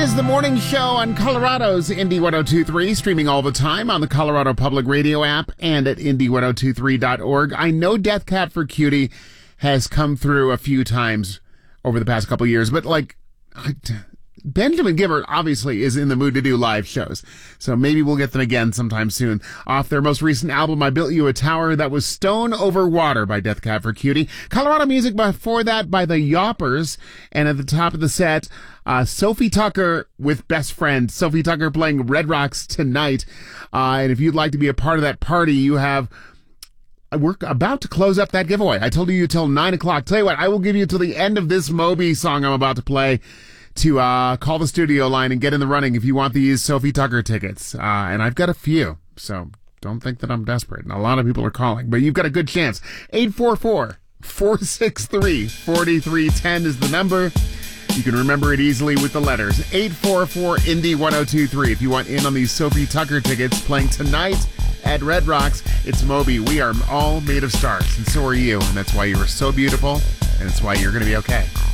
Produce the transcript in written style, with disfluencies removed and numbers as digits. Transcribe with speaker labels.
Speaker 1: is the morning show on Colorado's Indie 102.3, streaming all the time on the Colorado Public Radio app and at indie1023.org. I know Death Cat for Cutie has come through a few times over the past couple years, but Benjamin Gibbard obviously is in the mood to do live shows, so maybe we'll get them again sometime soon. Off their most recent album, I Built You a Tower, that was Stone Over Water by Death Cat for Cutie. Colorado music before that by the Yoppers, and at the top of the set, Sophie Tucker with Best Friend. Sophie Tucker playing Red Rocks tonight, and if you'd like to be a part of that party, we're about to close up that giveaway. I told you till 9 o'clock. Tell you what, I will give you till the end of this Moby song I'm about to play to call the studio line and get in the running if you want these Sophie Tucker tickets. And I've got a few, so don't think that I'm desperate. And a lot of people are calling, but you've got a good chance. 844-463-4310 is the number. You can remember it easily with the letters. 844-INDIE-1023 if you want in on these Sophie Tucker tickets playing tonight at Red Rocks. It's Moby. We are all made of stars, and so are you. And that's why you are so beautiful, and it's why you're going to be okay.